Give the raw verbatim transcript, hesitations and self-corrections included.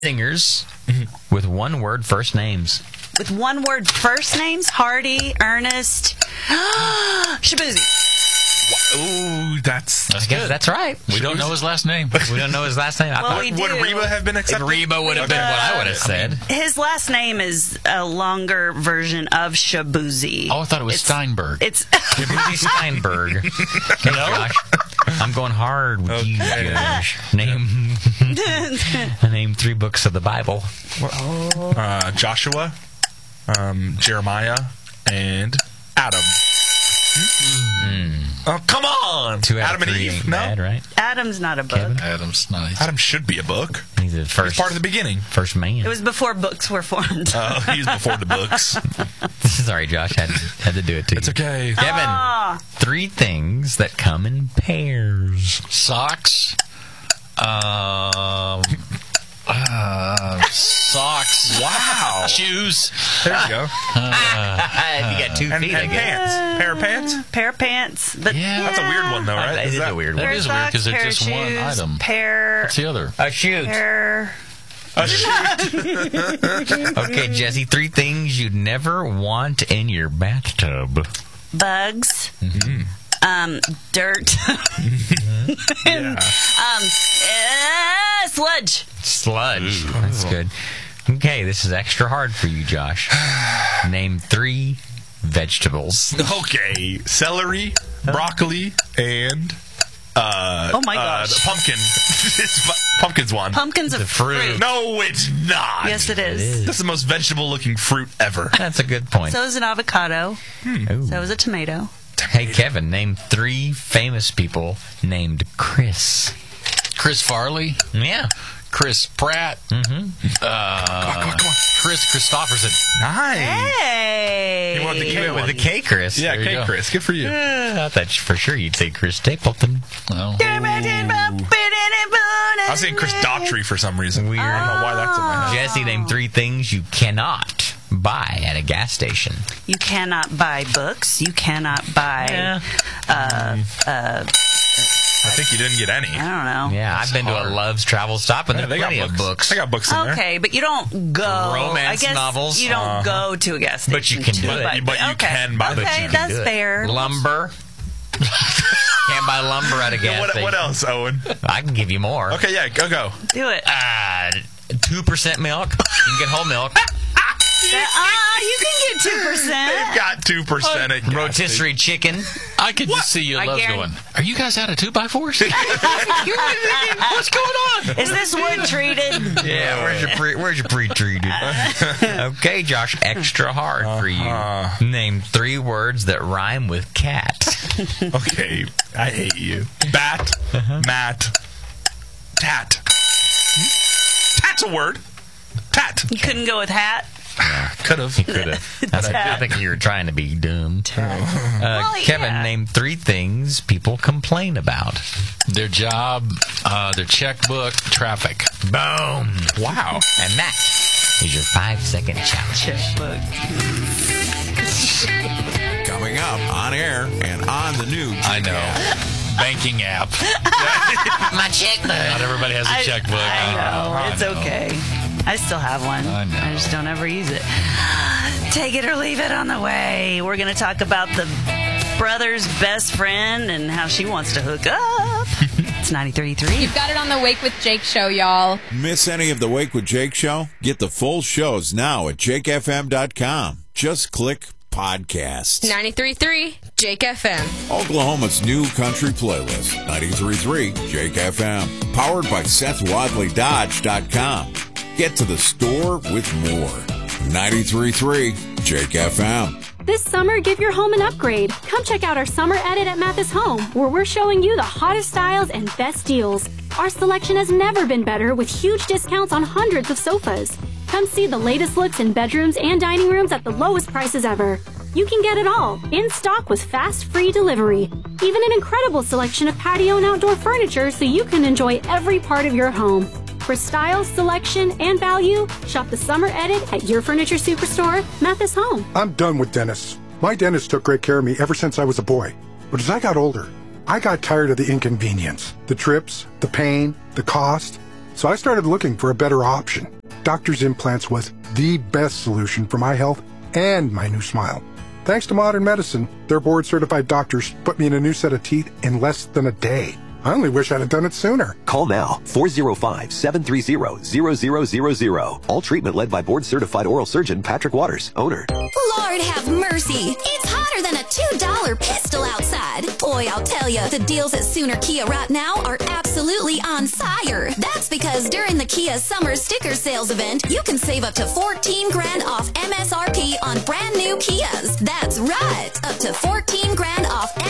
Singers with one-word first names. With one-word first names? Hardy, Ernest, Shabuzi. Ooh, that's That's I guess good. that's right. We don't know his last name. We don't know his last name. I Well, thought we would do. Reba have been accepted? Reba would have been what I would have said. His last name is a longer version of Shabuzi. Oh, I thought it was It's- Steinberg. It's Shabuzi Steinberg. Hey, Josh, I'm going hard with you, Okay. Josh. Name, name three books of the Bible. uh, Joshua, um, Jeremiah, and Adam. Oh, come on! Two out Adam of and three Eve? ain't No, bad, right? Adam's not a book. Kevin? Adam's nice. Adam should be a book. He's the first, He's part of the beginning. first man. It was before books were formed. Uh, he's before the books. Sorry, Josh. Had, had to do it to It's you. okay. Kevin, Ah. three things that come in pairs. Socks. Um. Uh, socks. Wow. Shoes. There you go. you got two And, feet, and I guess. pants. Pair of pants? Pair of pants. But Yeah. That's a weird one, though, right? That is that a weird That one. Pair is of weird because socks, they're pair just of one shoes, item. Pair. What's the other? A shoot. Pair. A shoot. Okay, Jesse, three things you'd never want in your bathtub. Bugs. Um, dirt. Yeah. um, uh, sludge. Sludge. That's good. Okay, this is extra hard for you, Josh. Name three vegetables. Okay. Celery, broccoli, and... Uh, Oh, my uh, gosh. the pumpkin. It's pu- pumpkin's one. Pumpkin's a The fruit. fruit. No, it's not. Yes, it is. is. That's the most vegetable-looking fruit ever. That's a good point. So is an avocado. Ooh. So is a tomato. Hey, Kevin, name three famous people named Chris. Chris Farley. Yeah. Chris Pratt. Mm-hmm. Uh, Come on, come on. Chris Christopherson. Nice. Hey. You want the You K went with one. the K, Chris. Yeah, There you K, go. Chris. Good for you. Uh, I thought for sure you'd say Chris Stapleton. Well, I was saying Chris Daughtry for some reason. Weird. I don't know why that's in my head. Jesse, name three things you cannot buy at a gas station. You cannot buy books. You cannot buy. Yeah. Uh, uh, I think you didn't get any. I don't know. Yeah, I've been to a Love's travel stop, and Yeah, there's they got plenty books. of books. They got books in there. Okay, but you don't go. Romance I guess novels. You don't Uh-huh. go to a gas station. But you can to do buy- it. But you okay. can buy Okay, books. You can that's do it. fair. Lumber. Can't buy lumber at a gas What, station. what else, Owen? I can give you more. Okay, yeah, go, go. Do it. Uh, two percent milk. You can get whole milk. Ah, you can get two They've percent. got two percent at gas Rotisserie chicken. I could just see your I loves guarantee- going, are you guys out of two by fours? What's going on? Is this wood treated? Yeah, where's your pre- where's your pre-treated? Okay, Josh, extra hard for you. Uh-huh. Name three words that rhyme with cat. Okay, I hate you. Bat, mat, tat. Tat's a word. Tat. You couldn't go with hat. Could have. Could have. I think you were trying to be dumb. Uh, Well, Kevin, yeah. name three things people complain about. Their job, uh, their checkbook, traffic. Boom. Wow. And that is your five-second challenge. Checkbook. Coming up on air and on the new. I know. Banking app. My checkbook. Not everybody has a I, checkbook. I know. I It's know. okay. I still have one. I know. I just don't ever use it. Take it or leave it on the way. We're going to talk about the brother's best friend and how she wants to hook up. It's ninety-three point three. You've got it on the Wake with Jake show, y'all. Miss any of the Wake with Jake show? Get the full shows now at jake f m dot com. Just click podcasts. ninety-three point three Jake F M. Oklahoma's new country playlist. ninety-three point three Jake F M. Powered by Seth Wadley Dodge dot com. Get to the store with more. ninety-three point three Jake F M. This summer, give your home an upgrade. Come check out our summer edit at Mathis Home, where we're showing you the hottest styles and best deals. Our selection has never been better, with huge discounts on hundreds of sofas. Come see the latest looks in bedrooms and dining rooms at the lowest prices ever. You can get it all, in stock with fast, free delivery. Even an incredible selection of patio and outdoor furniture so you can enjoy every part of your home. For style, selection, and value, shop the summer edit at your furniture superstore, Mathis Home. I'm done with dentists. My dentist took great care of me ever since I was a boy. But as I got older, I got tired of the inconvenience, the trips, the pain, the cost. So I started looking for a better option. Doctor's Implants was the best solution for my health and my new smile. Thanks to modern medicine, their board-certified doctors put me in a new set of teeth in less than a day. I only wish I'd have done it sooner. Call now, four oh five, seven three zero, zero zero zero zero. All treatment led by board-certified oral surgeon Patrick Waters, owner. Lord have mercy. It's hotter than a two dollar pistol outside. Boy, I'll tell you, the deals at Sooner Kia right now are absolutely on fire. That's because during the Kia Summer Sticker Sales event, you can save up to fourteen grand off M S R P on brand new Kias. That's right, up to fourteen grand off